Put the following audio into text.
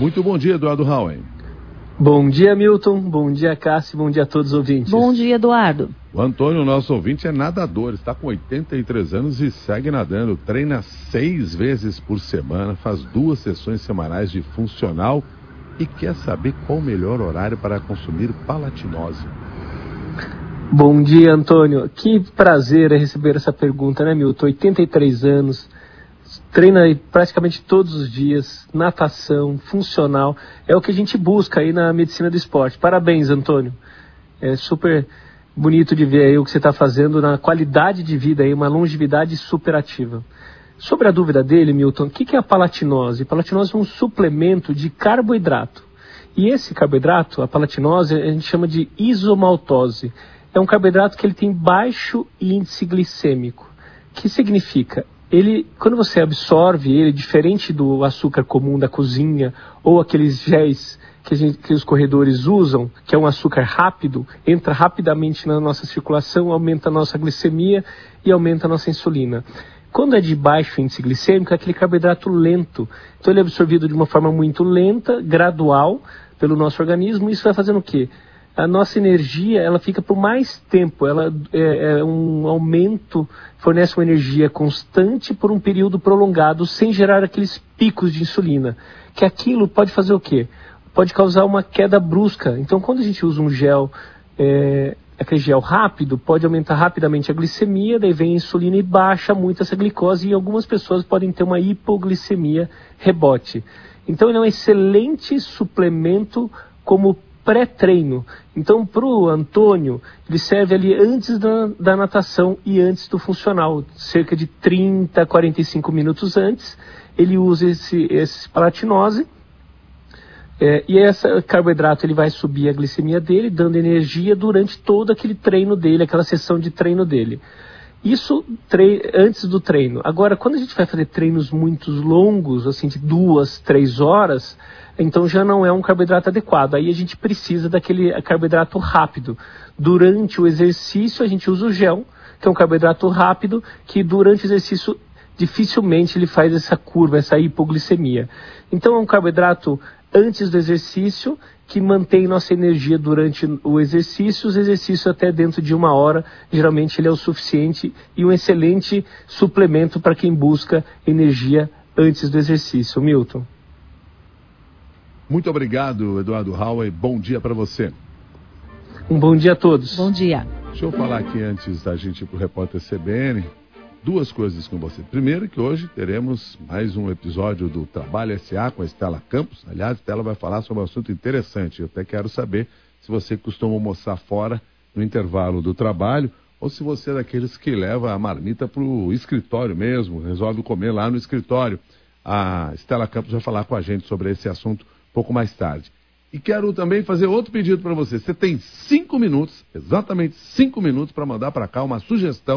Muito bom dia, Eduardo Howen. Bom dia, Milton. Bom dia, Cássio. Bom dia a todos os ouvintes. Bom dia, Eduardo. O Antônio, nosso ouvinte, é nadador. Está com 83 anos e segue nadando. Treina 6 vezes por semana, faz 2 sessões semanais de funcional e quer saber qual o melhor horário para consumir palatinose. Bom dia, Antônio. Que prazer é receber essa pergunta, né, Milton? 83 anos, treina praticamente todos os dias, natação, funcional. É o que a gente busca aí na medicina do esporte. Parabéns, Antônio. É super bonito de ver aí o que você está fazendo na qualidade de vida aí, uma longevidade superativa. Sobre a dúvida dele, Milton, o que é a palatinose? A palatinose é um suplemento de carboidrato. E esse carboidrato, a palatinose, a gente chama de isomaltose. É um carboidrato que ele tem baixo índice glicêmico. O que significa? Quando você absorve ele, diferente do açúcar comum da cozinha ou aqueles géis que os corredores usam, que é um açúcar rápido, entra rapidamente na nossa circulação, aumenta a nossa glicemia e aumenta a nossa insulina. Quando é de baixo índice glicêmico, é aquele carboidrato lento. Então ele é absorvido de uma forma muito lenta, gradual, pelo nosso organismo. Isso vai fazendo o quê? A nossa energia, ela fica por mais tempo, ela é um aumento, fornece uma energia constante por um período prolongado, sem gerar aqueles picos de insulina. Que aquilo pode fazer o quê? Pode causar uma queda brusca. Então, quando a gente usa um gel, aquele gel rápido, pode aumentar rapidamente a glicemia, daí vem a insulina e baixa muito essa glicose, e algumas pessoas podem ter uma hipoglicemia rebote. Então, ele é um excelente suplemento como pré-treino. Então, para o Antônio, ele serve ali antes da natação e antes do funcional, cerca de 30 a 45 minutos antes. Ele usa esse palatinose, e esse carboidrato ele vai subir a glicemia dele, dando energia durante todo aquele treino dele, aquela sessão de treino dele. Isso antes do treino. Agora, quando a gente vai fazer treinos muito longos, assim, de 2, 3 horas, então já não é um carboidrato adequado. Aí a gente precisa daquele carboidrato rápido. Durante o exercício, a gente usa o gel, que é um carboidrato rápido, que durante o exercício dificilmente ele faz essa curva, essa hipoglicemia. Então é um carboidrato antes do exercício, que mantém nossa energia durante o exercício. Os exercícios até dentro de 1 hora, geralmente ele é o suficiente e um excelente suplemento para quem busca energia antes do exercício. Milton. Muito obrigado, Eduardo Howen. Bom dia para você. Um bom dia a todos. Bom dia. Deixa eu falar aqui antes da gente ir para o repórter CBN, 2 coisas com você. Primeiro, que hoje teremos mais um episódio do Trabalho SA com a Estela Campos. Aliás, a Estela vai falar sobre um assunto interessante. Eu até quero saber se você costuma almoçar fora no intervalo do trabalho ou se você é daqueles que leva a marmita para o escritório mesmo, resolve comer lá no escritório. A Estela Campos vai falar com a gente sobre esse assunto um pouco mais tarde. E quero também fazer outro pedido para você. Você tem 5 minutos, exatamente 5 minutos, para mandar para cá uma sugestão